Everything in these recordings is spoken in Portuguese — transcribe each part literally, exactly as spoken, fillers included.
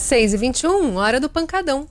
seis e vinte e um, hora do pancadão.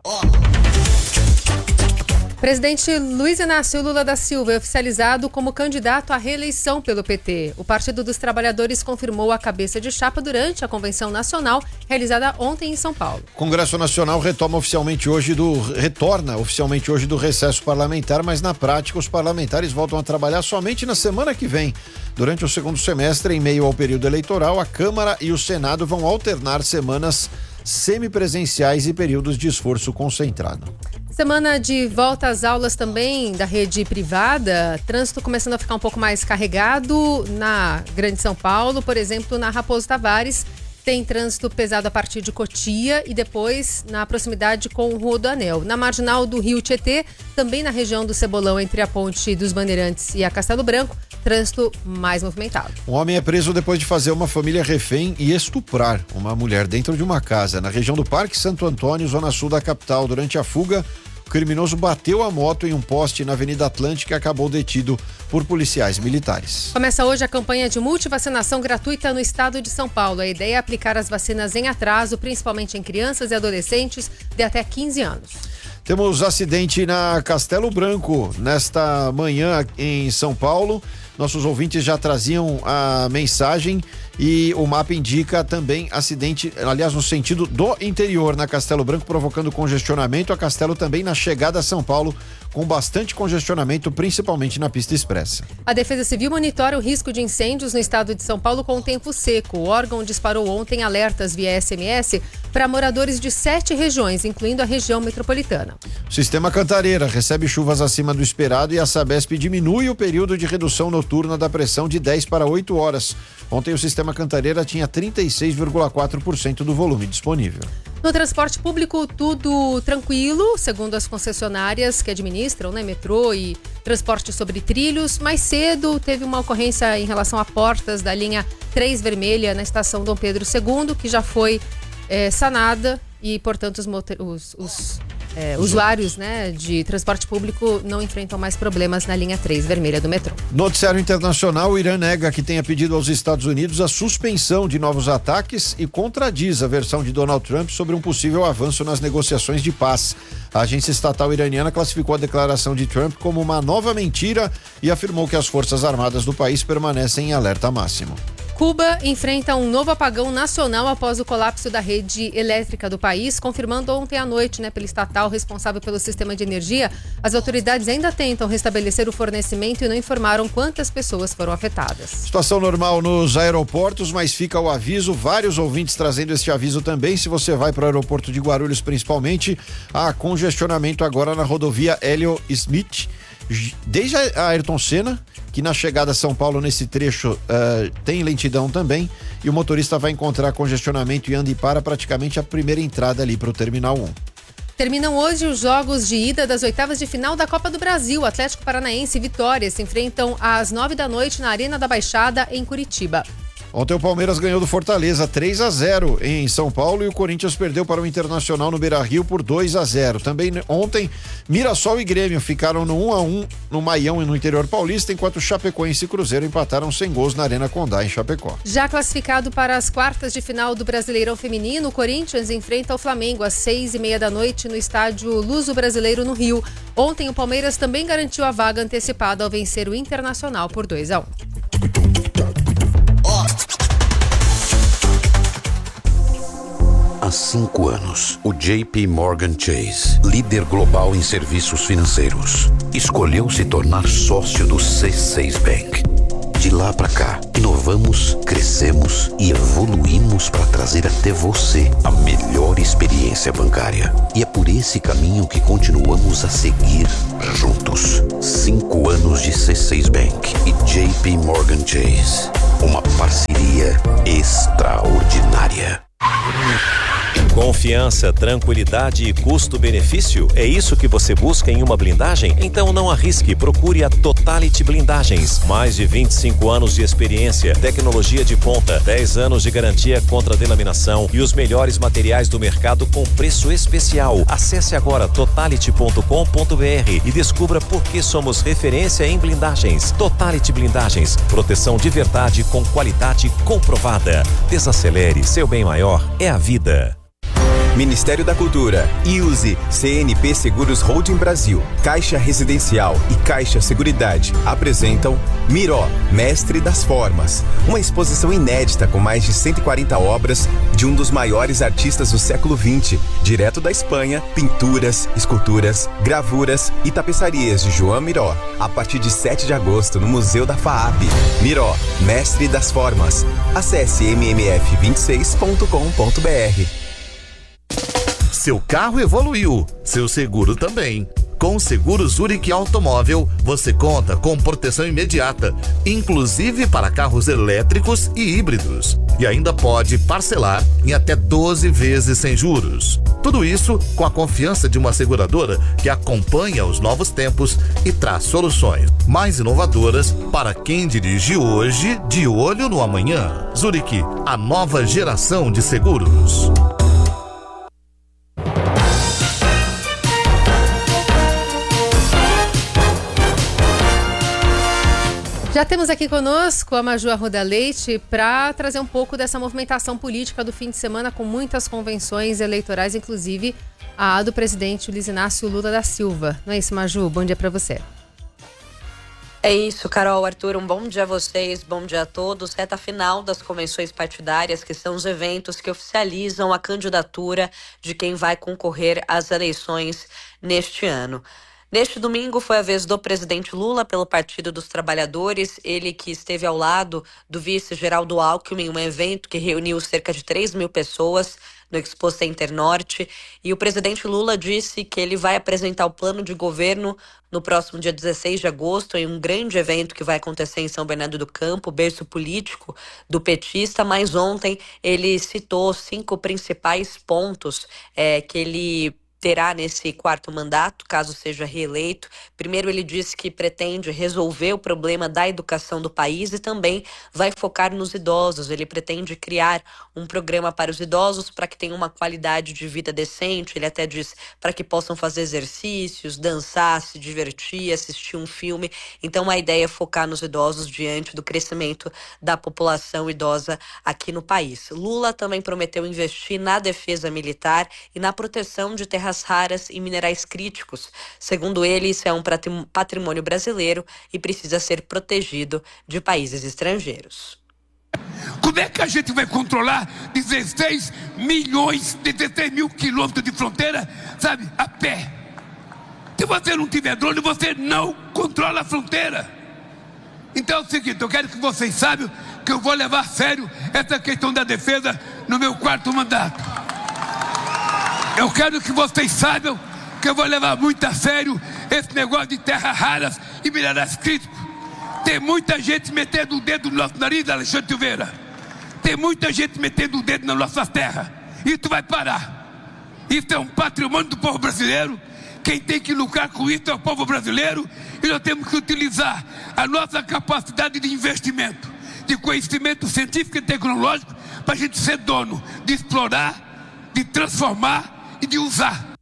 Presidente Luiz Inácio Lula da Silva é oficializado como candidato à reeleição pelo P T. O Partido dos Trabalhadores confirmou a cabeça de chapa durante a convenção nacional realizada ontem em São Paulo. O Congresso Nacional retoma oficialmente hoje do retorna oficialmente hoje do recesso parlamentar, mas na prática os parlamentares voltam a trabalhar somente na semana que vem. Durante o segundo semestre, em meio ao período eleitoral, a Câmara e o Senado vão alternar semanas semipresenciais e períodos de esforço concentrado. Semana de volta às aulas também da rede privada, trânsito começando a ficar um pouco mais carregado na Grande São Paulo, por exemplo, na Raposo Tavares, tem trânsito pesado a partir de Cotia e depois na proximidade com o Rodoanel. Na marginal do Rio Tietê, também na região do Cebolão, entre a Ponte dos Bandeirantes e a Castelo Branco, trânsito mais movimentado. Um homem é preso depois de fazer uma família refém e estuprar uma mulher dentro de uma casa na região do Parque Santo Antônio, zona sul da capital. Durante a fuga, o criminoso bateu a moto em um poste na Avenida Atlântica e acabou detido por policiais militares. Começa hoje a campanha de multivacinação gratuita no estado de São Paulo. A ideia é aplicar as vacinas em atraso, principalmente em crianças e adolescentes de até quinze anos. Temos acidente na Castelo Branco nesta manhã em São Paulo. Nossos ouvintes já traziam a mensagem e o mapa indica também acidente, aliás, no sentido do interior na Castelo Branco, provocando congestionamento. A Castelo também na chegada a São Paulo, com bastante congestionamento, principalmente na pista expressa. A Defesa Civil monitora o risco de incêndios no estado de São Paulo com o tempo seco. O órgão disparou ontem alertas via S M S para moradores de sete regiões, incluindo a região metropolitana. O Sistema Cantareira recebe chuvas acima do esperado e a Sabesp diminui o período de redução noturna da pressão de dez para oito horas. Ontem o Sistema Cantareira tinha trinta e seis vírgula quatro por cento do volume disponível. No transporte público, tudo tranquilo, segundo as concessionárias que administram, né, metrô e transporte sobre trilhos. Mais cedo teve uma ocorrência em relação a portas da linha três vermelha na estação Dom Pedro segundo, que já foi é, sanada e, portanto, os, motor... os, os é, usuários, né, de transporte público não enfrentam mais problemas na linha três vermelha do metrô. Noticiário internacional: o Irã nega que tenha pedido aos Estados Unidos a suspensão de novos ataques e contradiz a versão de Donald Trump sobre um possível avanço nas negociações de paz. A agência estatal iraniana classificou a declaração de Trump como uma nova mentira e afirmou que as forças armadas do país permanecem em alerta máximo. Cuba enfrenta um novo apagão nacional após o colapso da rede elétrica do país, confirmando ontem à noite, né, pela estatal responsável pelo sistema de energia. As autoridades ainda tentam restabelecer o fornecimento e não informaram quantas pessoas foram afetadas. Situação normal nos aeroportos, mas fica o aviso, vários ouvintes trazendo este aviso também. Se você vai para o aeroporto de Guarulhos principalmente, há congestionamento agora na rodovia Hélio Smith, desde a Ayrton Senna, que na chegada a São Paulo nesse trecho uh, tem lentidão também, e o motorista vai encontrar congestionamento e anda e para praticamente a primeira entrada ali para o Terminal um. Terminam hoje os jogos de ida das oitavas de final da Copa do Brasil. Atlético Paranaense e Vitória se enfrentam às nove da noite na Arena da Baixada, em Curitiba. Ontem o Palmeiras ganhou do Fortaleza três a zero em São Paulo e o Corinthians perdeu para o Internacional no Beira-Rio por dois a zero. Também ontem, Mirassol e Grêmio ficaram no um a um no Maião e no interior paulista, enquanto Chapecoense e Cruzeiro empataram sem gols na Arena Condá, em Chapecó. Já classificado para as quartas de final do Brasileirão Feminino, o Corinthians enfrenta o Flamengo às seis e meia da noite no estádio Luso Brasileiro, no Rio. Ontem o Palmeiras também garantiu a vaga antecipada ao vencer o Internacional por dois a um. Há cinco anos, o J P Morgan Chase, líder global em serviços financeiros, escolheu se tornar sócio do C seis Bank. De lá para cá, inovamos, crescemos e evoluímos para trazer até você a melhor experiência bancária. E é por esse caminho que continuamos a seguir juntos. Cinco anos de C seis Bank e J P Morgan Chase. Uma parceria extraordinária. Confiança, tranquilidade e custo-benefício? É isso que você busca em uma blindagem? Então não arrisque, procure a Totality Blindagens. Mais de vinte e cinco anos de experiência, tecnologia de ponta, dez anos de garantia contra delaminação e os melhores materiais do mercado com preço especial. Acesse agora totality ponto com ponto b r e descubra por que somos referência em blindagens. Totality Blindagens, proteção de verdade com qualidade comprovada. Desacelere, seu bem maior é a vida. Ministério da Cultura, I U S E, C N P Seguros Holding Brasil, Caixa Residencial e Caixa Seguridade apresentam Miró, Mestre das Formas, uma exposição inédita com mais de cento e quarenta obras de um dos maiores artistas do século vinte, direto da Espanha, pinturas, esculturas, gravuras e tapeçarias de João Miró, a partir de sete de agosto no Museu da FAAP. Miró, Mestre das Formas. Acesse m m f vinte e seis ponto com ponto b r. Seu carro evoluiu, seu seguro também. Com o seguro Zurich Automóvel, você conta com proteção imediata, inclusive para carros elétricos e híbridos. E ainda pode parcelar em até doze vezes sem juros. Tudo isso com a confiança de uma seguradora que acompanha os novos tempos e traz soluções mais inovadoras para quem dirige hoje de olho no amanhã. Zurich, a nova geração de seguros. Já temos aqui conosco a Maju Arruda Leite para trazer um pouco dessa movimentação política do fim de semana com muitas convenções eleitorais, inclusive a do presidente Luiz Inácio Lula da Silva. Não é isso, Maju? Bom dia para você. É isso, Carol, Arthur, um bom dia a vocês, bom dia a todos. Reta final das convenções partidárias, que são os eventos que oficializam a candidatura de quem vai concorrer às eleições neste ano. Neste domingo foi a vez do presidente Lula pelo Partido dos Trabalhadores, ele que esteve ao lado do vice Geraldo Alckmin, um evento que reuniu cerca de três mil pessoas no Expo Center Norte, e o presidente Lula disse que ele vai apresentar o plano de governo no próximo dia dezesseis de agosto, em um grande evento que vai acontecer em São Bernardo do Campo, berço político do petista, mas ontem ele citou cinco principais pontos é, que ele terá nesse quarto mandato, caso seja reeleito. Primeiro, ele disse que pretende resolver o problema da educação do país e também vai focar nos idosos. Ele pretende criar um programa para os idosos para que tenham uma qualidade de vida decente. Ele até diz para que possam fazer exercícios, dançar, se divertir, assistir um filme. Então, a ideia é focar nos idosos diante do crescimento da população idosa aqui no país. Lula também prometeu investir na defesa militar e na proteção de terras raras e minerais críticos. Segundo ele, isso é um patrimônio brasileiro e precisa ser protegido de países estrangeiros. Como é que a gente vai controlar dezesseis milhões, dezesseis mil quilômetros de fronteira, sabe, a pé? Se você não tiver drone, você não controla a fronteira. Então é o seguinte, eu quero que vocês saibam que eu vou levar a sério essa questão da defesa no meu quarto mandato. Eu quero que vocês saibam que eu vou levar muito a sério esse negócio de terras raras e minerais críticos. Tem muita gente metendo o dedo no nosso nariz, Alexandre Silveira. Tem muita gente metendo o dedo nas nossas terras. Isso vai parar. Isso é um patrimônio do povo brasileiro. Quem tem que lucrar com isso é o povo brasileiro. E nós temos que utilizar a nossa capacidade de investimento, de conhecimento científico e tecnológico, para a gente ser dono, de explorar, de transformar e de usar.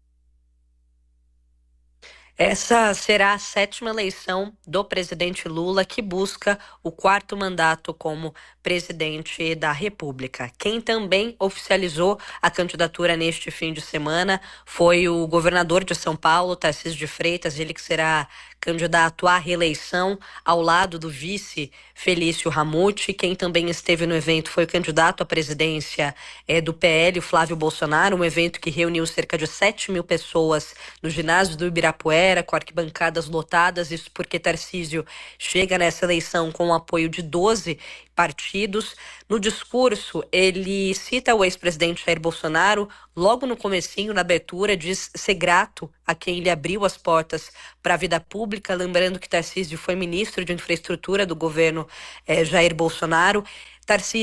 Essa será a sétima eleição do presidente Lula, que busca o quarto mandato como presidente da República. Quem também oficializou a candidatura neste fim de semana foi o governador de São Paulo, Tarcísio de Freitas, ele que será candidato à reeleição ao lado do vice Felício Ramute. Quem também esteve no evento foi o candidato à presidência é, do P L, Flávio Bolsonaro, um evento que reuniu cerca de sete mil pessoas no ginásio do Ibirapuera, com arquibancadas lotadas, isso porque Tarcísio chega nessa eleição com o apoio de doze partidos. No discurso, ele cita o ex-presidente Jair Bolsonaro, logo no comecinho, na abertura, diz ser grato a quem lhe abriu as portas para a vida pública, lembrando que Tarcísio foi ministro de infraestrutura do governo eh, Jair Bolsonaro. Tarcísio